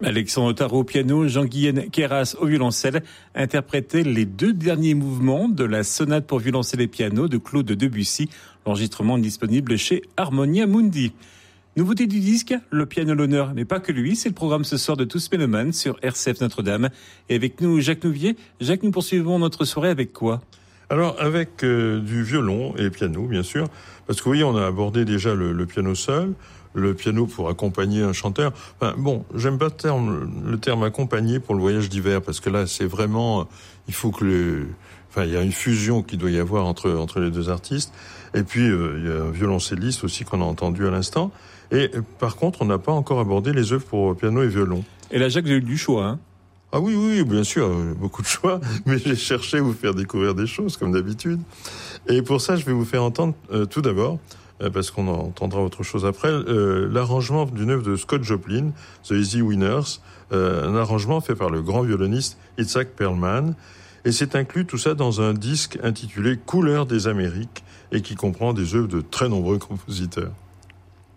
Alexandre Tarot au piano, Jean-Guyen Queyras au violoncelle interprétaient les 2 derniers mouvements de la sonate pour violoncelle et piano de Claude Debussy. L'enregistrement est disponible chez Harmonia Mundi. Nouveauté du disque, le piano l'honneur, mais pas que lui, c'est le programme ce soir de Tous Mélomanes sur RCF Notre-Dame. Et avec nous, Jacques Nouvier. Jacques, nous poursuivons notre soirée avec quoi ? Alors, avec du violon et piano, bien sûr, parce que oui, on a abordé déjà le piano seul, le piano pour accompagner un chanteur. Enfin, bon, j'aime pas le terme accompagner pour le voyage d'hiver, parce que là, c'est vraiment, il faut que il y a une fusion qui doit y avoir entre les deux artistes. Et puis, il y a un violoncelliste aussi qu'on a entendu à l'instant. Et par contre, on n'a pas encore abordé les œuvres pour piano et violon. Et là, Jacques, vous avez eu du choix, hein ? Ah oui, bien sûr, beaucoup de choix, mais j'ai cherché à vous faire découvrir des choses, comme d'habitude. Et pour ça, je vais vous faire entendre, tout d'abord, parce qu'on entendra autre chose après, l'arrangement d'une œuvre de Scott Joplin, The Easy Winners, un arrangement fait par le grand violoniste Itzhak Perlman, et c'est inclus tout ça dans un disque intitulé Couleurs des Amériques, et qui comprend des œuvres de très nombreux compositeurs.